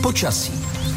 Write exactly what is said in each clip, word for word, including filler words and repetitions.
počasí.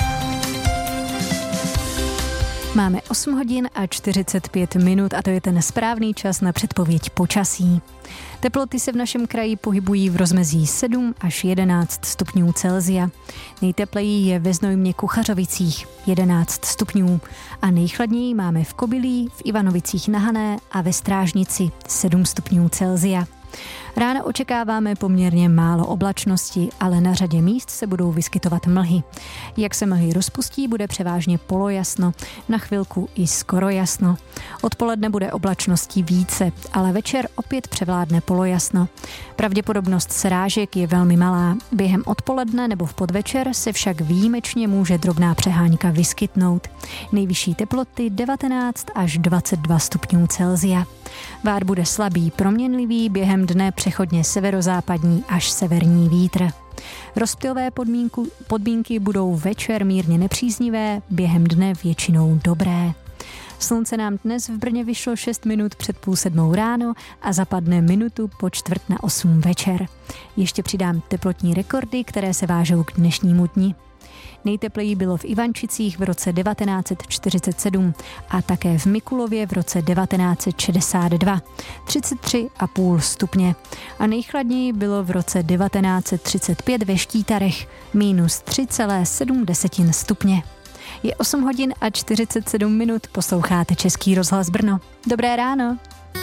Máme osm hodin a čtyřicet pět minut a to je ten správný čas na předpověď počasí. Teploty se v našem kraji pohybují v rozmezí sedm až jedenáct stupňů Celsia. Nejtepleji je ve Znojmě Kuchařovicích jedenáct stupňů a nejchladněji máme v Kobylí, v Ivanovicích na Hané a ve Strážnici sedm stupňů Celsia. Ráno očekáváme poměrně málo oblačnosti, ale na řadě míst se budou vyskytovat mlhy. Jak se mlhy rozpustí, bude převážně polojasno, na chvilku i skoro jasno. Odpoledne bude oblačností více, ale večer opět převládne polojasno. Pravděpodobnost srážek je velmi malá. Během odpoledne nebo v podvečer se však výjimečně může drobná přehánka vyskytnout. Nejvyšší teploty devatenáct až dvacet dva stupňů Celsia. Vár bude slabý, proměnlivý, během dne přechodně severozápadní až severní vítr. Rozptylové podmínku, podmínky budou večer mírně nepříznivé, během dne většinou dobré. Slunce nám dnes v Brně vyšlo šest minut před půl sedmou ráno a zapadne minutu po čtvrt na osm večer. Ještě přidám teplotní rekordy, které se vážou k dnešnímu dni. Nejtepleji bylo v Ivančicích v roce devatenáct set čtyřicet sedm a také v Mikulově v roce devatenáct set šedesát dva, třicet tři a půl stupně. A nejchladněji bylo v roce devatenáct set třicet pět ve Štítarech, minus tři celá sedm stupně. Je osm hodin a čtyřicet sedm minut, posloucháte Český rozhlas Brno. Dobré ráno.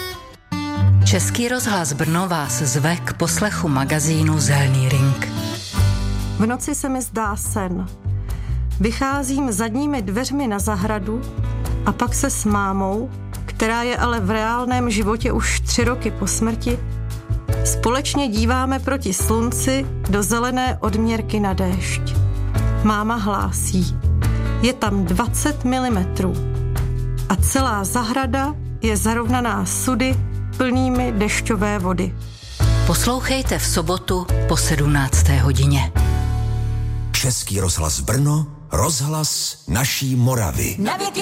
Český rozhlas Brno vás zve k poslechu magazínu Zelný ring. V noci se mi zdá sen. Vycházím zadními dveřmi na zahradu a pak se s mámou, která je ale v reálném životě už tři roky po smrti, společně díváme proti slunci do zelené odměrky na déšť. Máma hlásí, je tam dvacet milimetrů a celá zahrada je zarovnaná sudy plnými dešťové vody. Poslouchejte v sobotu po sedmnácté hodině. Český rozhlas Brno, rozhlas naší Moravy.